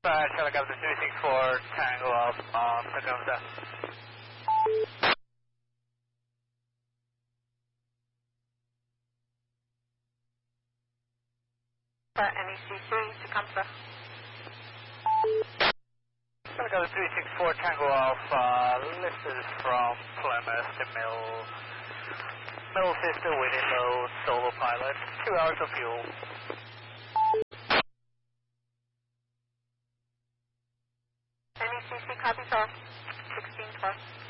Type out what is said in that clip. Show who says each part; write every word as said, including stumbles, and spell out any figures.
Speaker 1: Uh, helicopter three six four, Tango Alpha, Tacoma.
Speaker 2: N E C C, Tecumseh.
Speaker 1: Helicopter three six four, Tango Alpha, this is from Plymouth to Mill, Mill Sister, waiting low, solo pilot, two hours of fuel.
Speaker 2: N E C C, copy, sir. sixteen twelve.